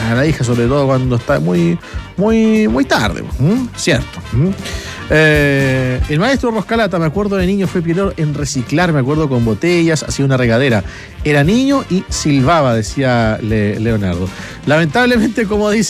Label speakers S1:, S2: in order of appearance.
S1: a la hija, sobre todo cuando está muy tarde, ¿cierto? El maestro Roscalata, me acuerdo de niño, fue pionero en reciclar, me acuerdo, con botellas, hacía una regadera. Era niño y silbaba, decía Leonardo. Lamentablemente, como dice